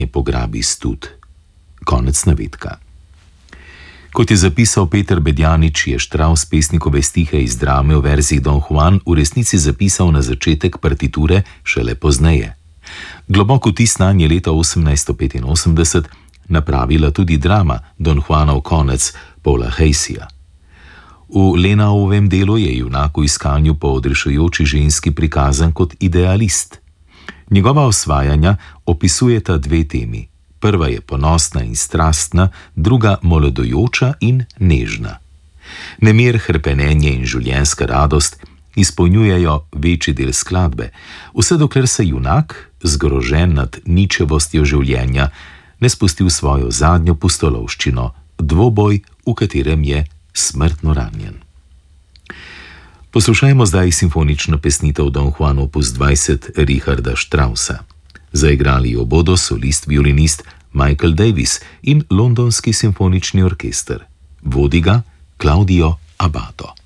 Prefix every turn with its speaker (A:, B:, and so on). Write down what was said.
A: pograbi stud. Konec navedka. Kot je zapisal Peter Bedjanič, je Štravs pesnikove stihe iz drame v verziji Don Juan v resnici zapisal na začetek partiture šele pozneje. Globok vtis nanj je leta 1885 napravila tudi drama Don Juanov konec Paula Heyseja. V Lenaovem delu je junak v iskanju po odrešujoči ženski prikazan kot idealist. Njegova osvajanja opisujeta dve temi. Prva je ponosna in strastna, druga mladojoča in nežna. Nemir, hrepenenje in življenjska radost izpolnjujejo večji del skladbe, vse dokler se junak, zgrožen nad ničevostjo življenja, ne spusti v svojo zadnjo pustolovščino, dvoboj, v katerem je smrtno ranjen. Poslušajmo zdaj simfonično pesnitev Don Juan opus 20 Richarda Straussa. Zaigrali jo bodo solist violinist Michael Davis in Londonski simfonični orkester. Vodi ga Claudio Abbado.